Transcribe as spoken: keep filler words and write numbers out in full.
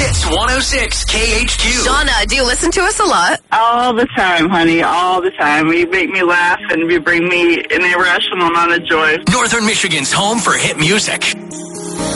Hits one oh six K H Q. Shauna, do you listen to us a lot? All the time, honey, all the time. You make me laugh and you bring me an irrational amount of joy. Northern Michigan's home for hit music.